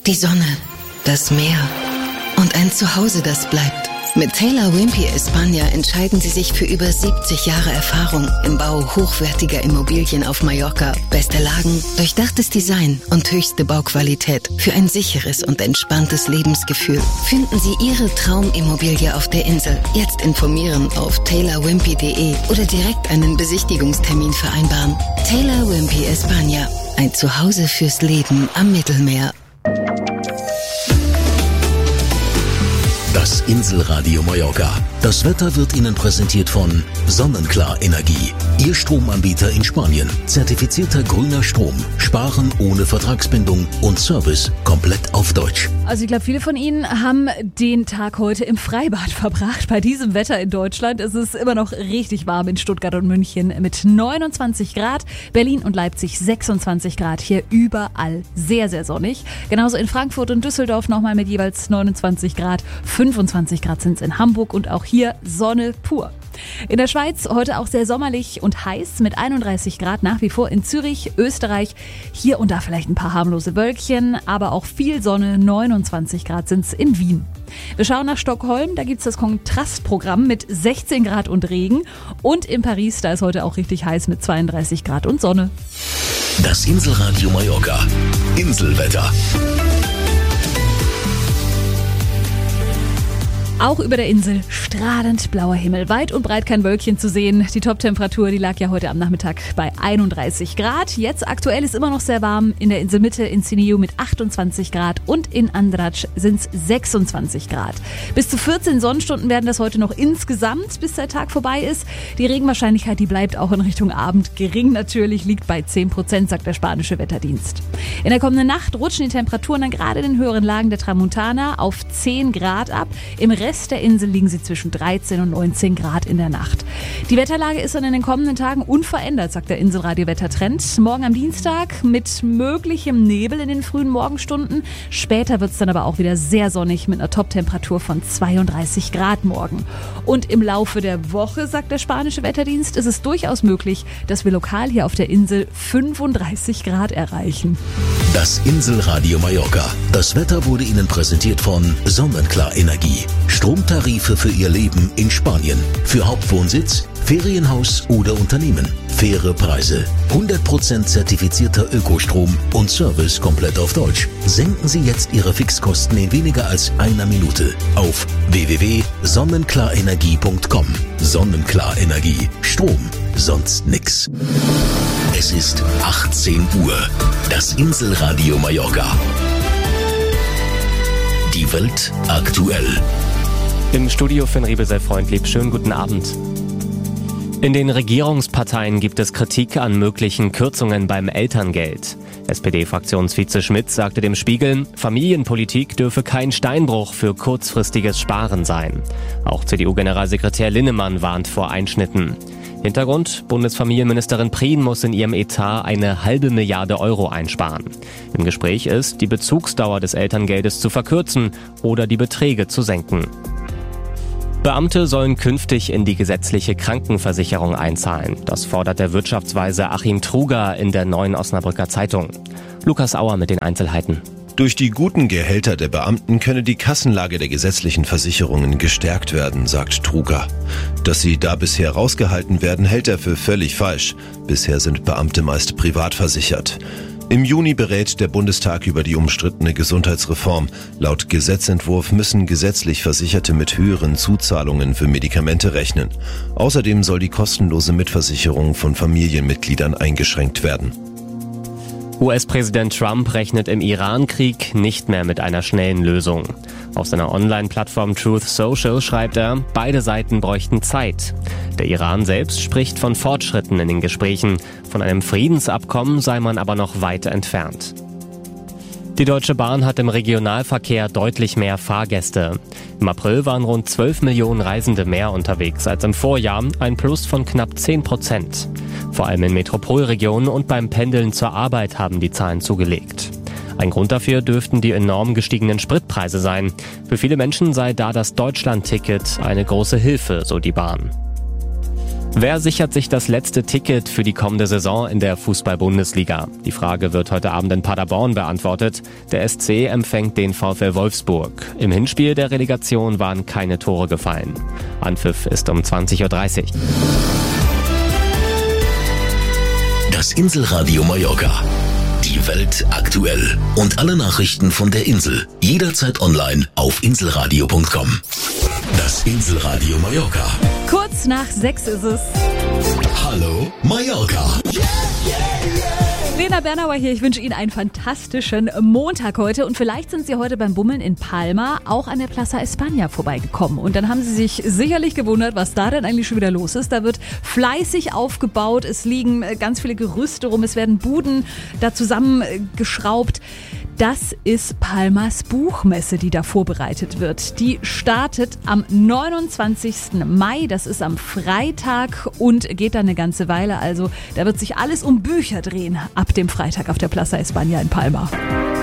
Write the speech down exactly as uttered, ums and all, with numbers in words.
Die Sonne, das Meer und ein Zuhause, das bleibt. Mit Taylor Wimpey España entscheiden Sie sich für über siebzig Jahre Erfahrung im Bau hochwertiger Immobilien auf Mallorca. Beste Lagen, durchdachtes Design und höchste Bauqualität für ein sicheres und entspanntes Lebensgefühl. Finden Sie Ihre Traumimmobilie auf der Insel. Jetzt informieren auf taylor wimpey punkt de oder direkt einen Besichtigungstermin vereinbaren. Taylor Wimpey España, ein Zuhause fürs Leben am Mittelmeer. Das Inselradio Mallorca. Das Wetter wird Ihnen präsentiert von Sonnenklar Energie. Ihr Stromanbieter in Spanien. Zertifizierter grüner Strom. Sparen ohne Vertragsbindung und Service komplett auf Deutsch. Also ich glaube, viele von Ihnen haben den Tag heute im Freibad verbracht. Bei diesem Wetter in Deutschland ist es immer noch richtig warm in Stuttgart und München mit neunundzwanzig Grad. Berlin und Leipzig sechsundzwanzig Grad. Hier überall sehr, sehr sonnig. Genauso in Frankfurt und Düsseldorf nochmal mit jeweils neunundzwanzig Grad. fünfundzwanzig Grad sind es in Hamburg und auch hier Sonne pur. In der Schweiz heute auch sehr sommerlich und heiß mit einunddreißig Grad nach wie vor in Zürich, Österreich. Hier und da vielleicht ein paar harmlose Wölkchen, aber auch viel Sonne, neunundzwanzig Grad sind es in Wien. Wir schauen nach Stockholm, da gibt es das Kontrastprogramm mit sechzehn Grad und Regen. Und in Paris, da ist heute auch richtig heiß mit zweiunddreißig Grad und Sonne. Das Inselradio Mallorca. Inselwetter. Auch über der Insel strahlend blauer Himmel, weit und breit kein Wölkchen zu sehen. Die Top-Temperatur, die lag ja heute am Nachmittag bei einunddreißig Grad. Jetzt aktuell ist immer noch sehr warm in der Inselmitte in Siniu mit achtundzwanzig Grad und in Andratx sind es sechsundzwanzig Grad. Bis zu vierzehn Sonnenstunden werden das heute noch insgesamt, bis der Tag vorbei ist. Die Regenwahrscheinlichkeit, die bleibt auch in Richtung Abend gering natürlich, liegt bei zehn Prozent, sagt der spanische Wetterdienst. In der kommenden Nacht rutschen die Temperaturen dann gerade in den höheren Lagen der Tramontana auf zehn Grad ab. Im Rest der Insel liegen sie zwischen dreizehn und neunzehn Grad in der Nacht. Die Wetterlage ist dann in den kommenden Tagen unverändert, sagt der Inselradio-Wettertrend. Morgen am Dienstag mit möglichem Nebel in den frühen Morgenstunden. Später wird es dann aber auch wieder sehr sonnig mit einer Toptemperatur von zweiunddreißig Grad morgen. Und im Laufe der Woche, sagt der spanische Wetterdienst, ist es durchaus möglich, dass wir lokal hier auf der Insel fünfunddreißig Grad erreichen. Das Inselradio Mallorca. Das Wetter wurde Ihnen präsentiert von Sonnenklar Energie. Stromtarife für Ihr Leben in Spanien. Für Hauptwohnsitz, Ferienhaus oder Unternehmen. Faire Preise. hundert Prozent zertifizierter Ökostrom und Service komplett auf Deutsch. Senken Sie jetzt Ihre Fixkosten in weniger als einer Minute auf w w w punkt sonnenklarenergie punkt com. Sonnenklar Energie. Strom. Sonst nix. Es ist achtzehn Uhr. Das Inselradio Mallorca. Die Welt aktuell. Im Studio Finn Riebesell-Freundlieb. Schönen guten Abend. In den Regierungsparteien gibt es Kritik an möglichen Kürzungen beim Elterngeld. S P D-Fraktionsvize Schmidt sagte dem Spiegel, Familienpolitik dürfe kein Steinbruch für kurzfristiges Sparen sein. Auch C D U-Generalsekretär Linnemann warnt vor Einschnitten. Hintergrund, Bundesfamilienministerin Prien muss in ihrem Etat eine halbe Milliarde Euro einsparen. Im Gespräch ist, die Bezugsdauer des Elterngeldes zu verkürzen oder die Beträge zu senken. Beamte sollen künftig in die gesetzliche Krankenversicherung einzahlen. Das fordert der Wirtschaftsweise Achim Truger in der Neuen Osnabrücker Zeitung. Lukas Auer mit den Einzelheiten. Durch die guten Gehälter der Beamten könne die Kassenlage der gesetzlichen Versicherungen gestärkt werden, sagt Truger. Dass sie da bisher rausgehalten werden, hält er für völlig falsch. Bisher sind Beamte meist privat versichert. Im Juni berät der Bundestag über die umstrittene Gesundheitsreform. Laut Gesetzentwurf müssen gesetzlich Versicherte mit höheren Zuzahlungen für Medikamente rechnen. Außerdem soll die kostenlose Mitversicherung von Familienmitgliedern eingeschränkt werden. U S-Präsident Trump rechnet im Iran-Krieg nicht mehr mit einer schnellen Lösung. Auf seiner Online-Plattform Truth Social schreibt er, beide Seiten bräuchten Zeit. Der Iran selbst spricht von Fortschritten in den Gesprächen. Von einem Friedensabkommen sei man aber noch weit entfernt. Die Deutsche Bahn hat im Regionalverkehr deutlich mehr Fahrgäste. Im April waren rund zwölf Millionen Reisende mehr unterwegs als im Vorjahr, ein Plus von knapp zehn Prozent. Vor allem in Metropolregionen und beim Pendeln zur Arbeit haben die Zahlen zugelegt. Ein Grund dafür dürften die enorm gestiegenen Spritpreise sein. Für viele Menschen sei da das Deutschland-Ticket eine große Hilfe, so die Bahn. Wer sichert sich das letzte Ticket für die kommende Saison in der Fußball-Bundesliga? Die Frage wird heute Abend in Paderborn beantwortet. Der S C empfängt den VfL Wolfsburg. Im Hinspiel der Relegation waren keine Tore gefallen. Anpfiff ist um zwanzig Uhr dreißig. Das Inselradio Mallorca. Die Welt aktuell. Und alle Nachrichten von der Insel. Jederzeit online auf inselradio punkt com. Das Inselradio Mallorca. Kurz nach sechs ist es. Hallo Mallorca. Lena Bernauer hier, ich wünsche Ihnen einen fantastischen Montag heute und vielleicht sind Sie heute beim Bummeln in Palma auch an der Plaza España vorbeigekommen und dann haben Sie sich sicherlich gewundert, was da denn eigentlich schon wieder los ist. Da wird fleißig aufgebaut, es liegen ganz viele Gerüste rum, es werden Buden da zusammengeschraubt. Das ist Palmas Buchmesse, die da vorbereitet wird. Die startet am neunundzwanzigsten Mai, das ist am Freitag und geht dann eine ganze Weile. Also da wird sich alles um Bücher drehen ab dem Freitag auf der Plaza España in Palma.